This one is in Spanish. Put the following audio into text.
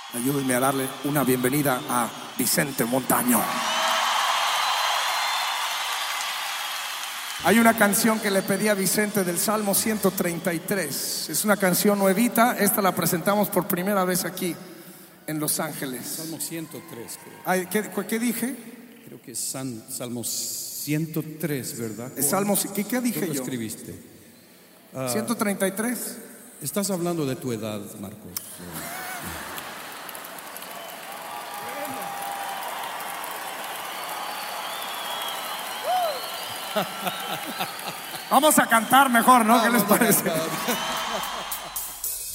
Ayúdenme a darle una bienvenida a Vicente Montaño. Hay una canción que le pedí a Vicente del Salmo 133. Es una canción nuevita. Esta la presentamos por primera vez aquí en Los Ángeles. Salmo 103, creo. Ay, ¿qué dije? Creo que es Salmo 103, ¿verdad? Salmo, ¿qué dije ¿Tú lo yo? escribiste? 133. Estás hablando de tu edad, Marcos. Vamos a cantar mejor, ¿no? ¿Qué les Vamos a parece? cantar.